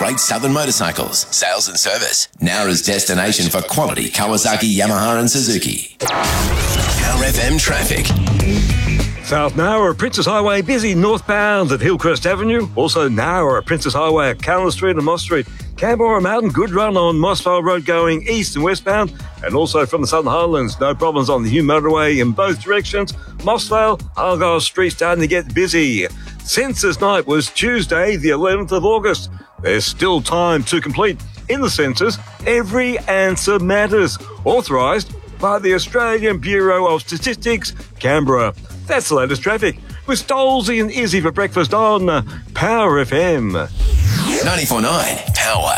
Great Southern Motorcycles, sales and service. Nowra's destination for quality Kawasaki, Yamaha and Suzuki. Power FM traffic. South Nowra, Princess Highway busy northbound at Hillcrest Avenue. Also Nowra, Princess Highway at Callan Street and Moss Street. Canberra Mountain, good run on Mossvale Road going east and westbound. And also from the Southern Highlands, no problems on the Hume Motorway in both directions. Mossvale, Argyle Street starting to get busy. Census night was Tuesday, the 11th of August. There's still time to complete. In the census, every answer matters. Authorised by the Australian Bureau of Statistics, Canberra. That's the latest traffic with Stolzy and Izzy for breakfast on Power FM. 94.9 Power.